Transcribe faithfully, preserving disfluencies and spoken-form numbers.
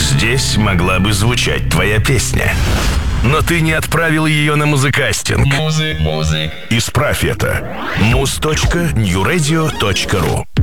Здесь могла бы звучать твоя песня. Но ты не отправил ее на музыкастинг. Музык, музык. Исправь это. муз точка нью радио точка ру